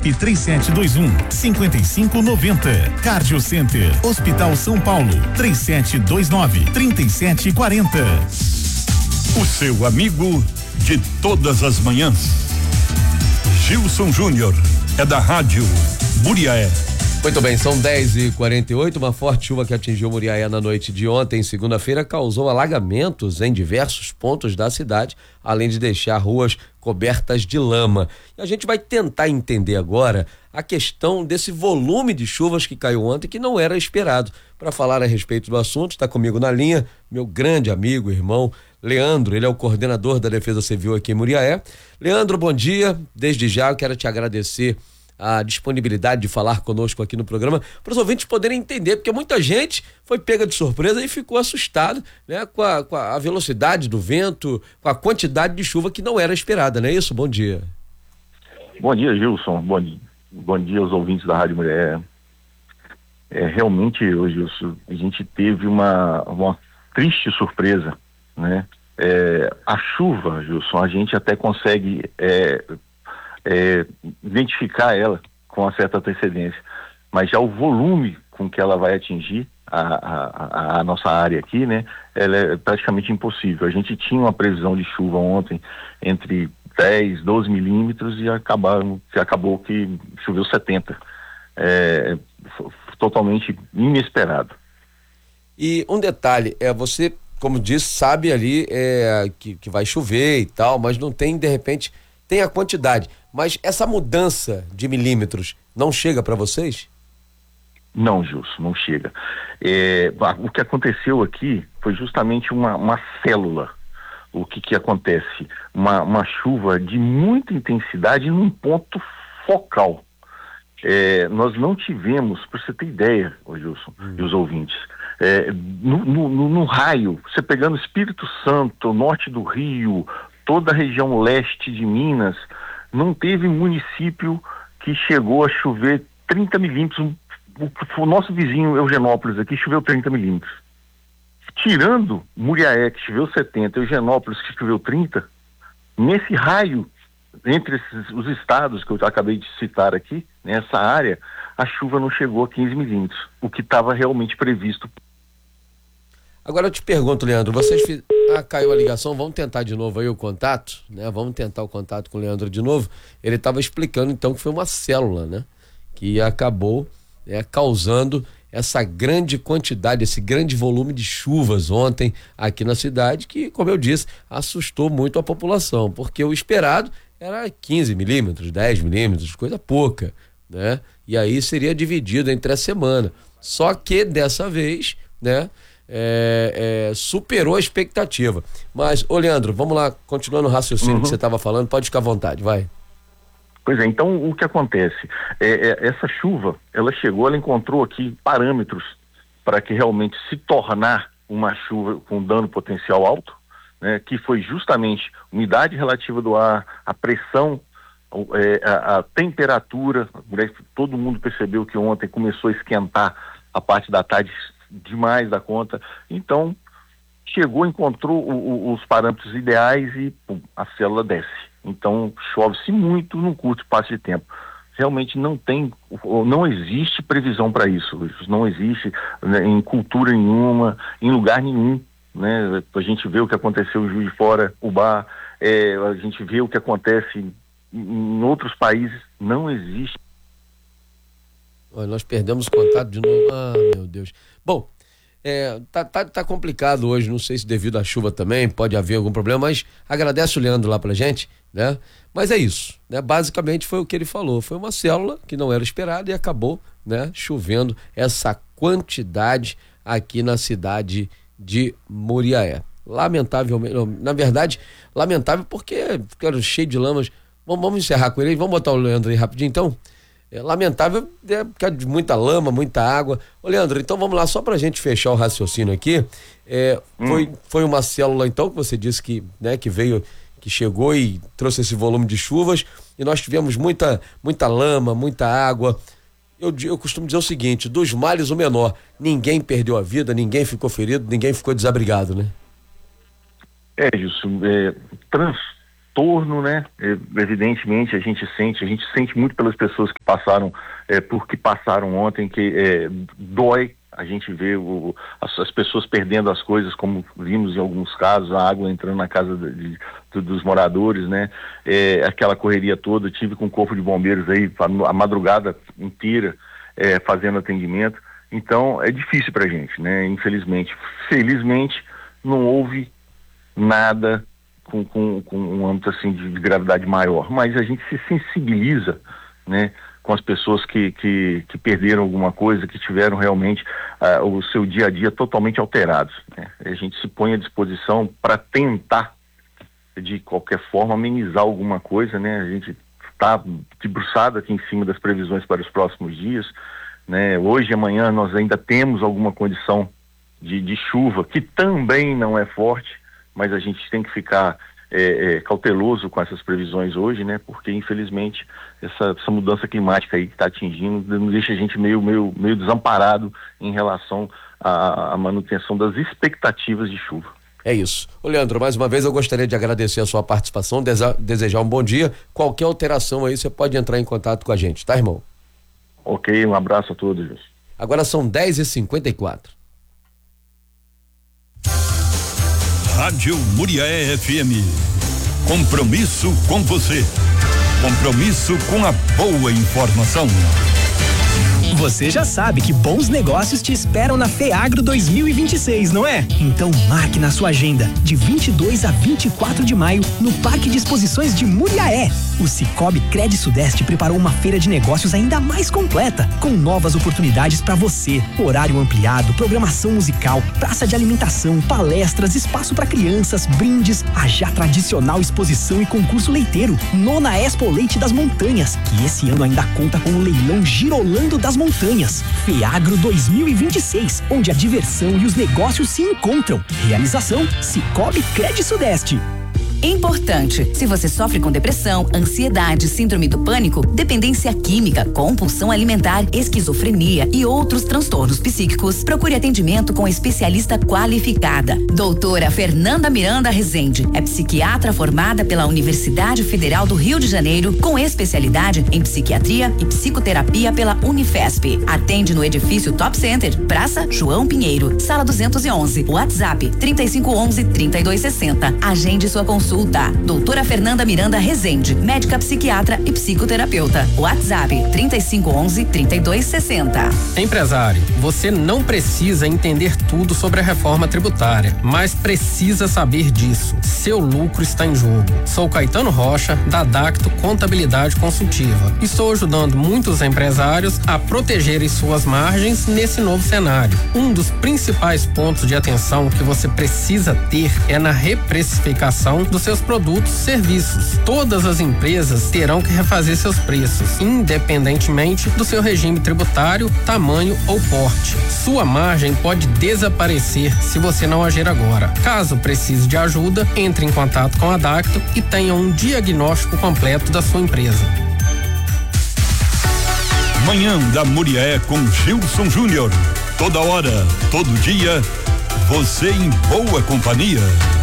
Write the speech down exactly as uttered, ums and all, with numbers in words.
WhatsApp três sete dois um, cinco cinco nove zero. Cardio Center, Hospital São Paulo, três sete dois nove, três sete quatro zero. O seu amigo de todas as manhãs. Gilson Júnior é da Rádio Muriaé. Muito bem, são dez e quarenta e oito. Uma forte chuva que atingiu Muriaé na noite de ontem, segunda-feira, causou alagamentos em diversos pontos da cidade, além de deixar ruas cobertas de lama. E a gente vai tentar entender agora a questão desse volume de chuvas que caiu ontem, que não era esperado. Para falar a respeito do assunto, está comigo na linha meu grande amigo, irmão Leandro. Ele é o coordenador da Defesa Civil aqui em Muriaé. Leandro, bom dia. Desde já eu quero te agradecer a disponibilidade de falar conosco aqui no programa, para os ouvintes poderem entender, porque muita gente foi pega de surpresa e ficou assustado, né, com a, com a velocidade do vento, com a quantidade de chuva que não era esperada, não é isso? Bom dia. Bom dia, Gilson. Bom dia, bom dia aos ouvintes da Rádio Mulher. É, realmente, hoje, Gilson, a gente teve uma, uma triste surpresa, né? É, a chuva, Gilson, a gente até consegue é, É, identificar ela com uma certa antecedência, mas já o volume com que ela vai atingir a, a, a nossa área aqui, né, ela é praticamente impossível. A gente tinha uma previsão de chuva ontem entre dez, doze milímetros e acabaram, acabou que choveu setenta. É, totalmente inesperado. E um detalhe, é você, como disse, sabe ali é, que, que vai chover e tal, mas não tem, de repente, tem a quantidade. Mas essa mudança de milímetros não chega para vocês? Não, Gilson, não chega. É, o que aconteceu aqui foi justamente uma, uma célula. O que que acontece? Uma, uma chuva de muita intensidade num ponto focal. É, nós não tivemos, para você ter ideia, ô Gilson, hum. e os ouvintes, é, no, no, no, no raio, você pegando Espírito Santo, norte do Rio, toda a região leste de Minas, não teve município que chegou a chover trinta milímetros. O, o nosso vizinho Eugenópolis aqui choveu trinta milímetros. Tirando Muriaé, que choveu setenta, Eugenópolis, que choveu trinta, nesse raio, entre esses, os estados que eu acabei de citar aqui, nessa área, a chuva não chegou a quinze milímetros, o que estava realmente previsto. Agora eu te pergunto, Leandro, vocês fiz... ah, caiu a ligação, vamos tentar de novo aí o contato, né? Vamos tentar o contato com o Leandro de novo. Ele estava explicando então que foi uma célula, né? Que acabou né, causando essa grande quantidade, esse grande volume de chuvas ontem aqui na cidade, que, como eu disse, assustou muito a população, porque o esperado era quinze milímetros, dez milímetros, coisa pouca, né? E aí seria dividido entre a semana. Só que dessa vez, né? É, é, superou a expectativa. Mas, ô Leandro, vamos lá, continuando o raciocínio uhum. que você estava falando, pode ficar à vontade, vai. Pois é, então o que acontece? É, é, essa chuva, ela chegou, ela encontrou aqui parâmetros para que realmente se tornar uma chuva com dano potencial alto, né, que foi justamente umidade relativa do ar, a pressão, é, a, a temperatura. Todo mundo percebeu que ontem começou a esquentar a parte da tarde demais da conta, então chegou, encontrou o, o, os parâmetros ideais e pum, a célula desce. Então chove-se muito num curto espaço de tempo. Realmente não tem, não existe previsão para isso, não existe né, em cultura nenhuma, em lugar nenhum, né? A gente vê o que aconteceu em Juiz de Fora, Ubá, é, a gente vê o que acontece em, em outros países, não existe. Olha, nós perdemos contato de novo. Ah, meu Deus. Bom, é, tá, tá, tá complicado hoje, não sei se devido à chuva também, pode haver algum problema, mas agradece o Leandro lá pra gente, né? Mas é isso, né? Basicamente foi o que ele falou, foi uma célula que não era esperada e acabou, né, chovendo essa quantidade aqui na cidade de Muriaé. Lamentavelmente, na verdade, lamentável porque ficaram cheio de lamas. Vamos, vamos encerrar com ele, vamos botar o Leandro aí rapidinho então? É lamentável, é, por causa de muita lama, muita água. Ô Leandro, então vamos lá, só pra gente fechar o raciocínio aqui, é, hum. foi, foi uma célula então que você disse que, né, que veio, que chegou e trouxe esse volume de chuvas e nós tivemos muita, muita lama, muita água. Eu, eu costumo dizer o seguinte, dos males o menor, ninguém perdeu a vida, ninguém ficou ferido, ninguém ficou desabrigado, né? É isso, é, trans transtorno, né? É, evidentemente a gente sente, a gente sente muito pelas pessoas que passaram, é, por que passaram ontem, que é, dói a gente vê o, as, as pessoas perdendo as coisas, como vimos em alguns casos, a água entrando na casa de, de, dos moradores, né? É, aquela correria toda, tive com o corpo de bombeiros aí a, a madrugada inteira é, fazendo atendimento. Então é difícil pra gente, né? Infelizmente. Felizmente não houve nada com, com, com um âmbito assim de, de gravidade maior, mas a gente se sensibiliza, né, com as pessoas que, que, que perderam alguma coisa, que tiveram realmente uh, o seu dia a dia totalmente alterados, né? A gente se põe à disposição para tentar, de qualquer forma, amenizar alguma coisa, né? A gente está debruçado aqui em cima das previsões para os próximos dias, né? Hoje e amanhã nós ainda temos alguma condição de, de chuva, que também não é forte, mas a gente tem que ficar é, é, cauteloso com essas previsões hoje, né? Porque infelizmente essa, essa mudança climática aí que está atingindo nos deixa a gente meio, meio, meio desamparado em relação à, à manutenção das expectativas de chuva. É isso. Ô Leandro, mais uma vez eu gostaria de agradecer a sua participação, desa- desejar um bom dia. Qualquer alteração aí você pode entrar em contato com a gente, tá, irmão? Ok, um abraço a todos. Jus. Agora são dez e cinquenta e quatro. Rádio Muriaé F M. Compromisso com você. Compromisso com a boa informação. Você já sabe que bons negócios te esperam na FEAGRO dois mil e vinte e seis, não é? Então marque na sua agenda, de vinte e dois a vinte e quatro de maio, no Parque de Exposições de Muriaé. O Cicobi Cred Sudeste preparou uma feira de negócios ainda mais completa, com novas oportunidades para você. Horário ampliado, programação musical, praça de alimentação, palestras, espaço para crianças, brindes, a já tradicional exposição e concurso leiteiro, Nona Expo Leite das Montanhas, que esse ano ainda conta com o leilão Girolando das Montanhas. FEAGRO dois mil e vinte e seis, onde a diversão e os negócios se encontram. Realização Cicobi Cred Sudeste. Importante, se você sofre com depressão, ansiedade, síndrome do pânico, dependência química, compulsão alimentar, esquizofrenia e outros transtornos psíquicos, procure atendimento com especialista qualificada. Doutora Fernanda Miranda Rezende é psiquiatra formada pela Universidade Federal do Rio de Janeiro, com especialidade em psiquiatria e psicoterapia pela Unifesp. Atende no edifício Top Center, Praça João Pinheiro, sala duzentos e onze, WhatsApp trinta e cinco onze, trinta e dois sessenta. Agende sua consulta. Doutora Fernanda Miranda Rezende, médica psiquiatra e psicoterapeuta. WhatsApp trinta e cinco onze, trinta e dois sessenta. Empresário, você não precisa entender tudo sobre a reforma tributária, mas precisa saber disso. Seu lucro está em jogo. Sou Caetano Rocha, da Dacto Contabilidade Consultiva. Estou ajudando muitos empresários a protegerem suas margens nesse novo cenário. Um dos principais pontos de atenção que você precisa ter é na reprecificação dos seus produtos e serviços. Todas as empresas terão que refazer seus preços, independentemente do seu regime tributário, tamanho ou porte. Sua margem pode desaparecer se você não agir agora. Caso precise de ajuda, entre em contato com a Dacto e tenha um diagnóstico completo da sua empresa. Manhã da Muriaé com Gilson Júnior. Toda hora, todo dia, você em boa companhia.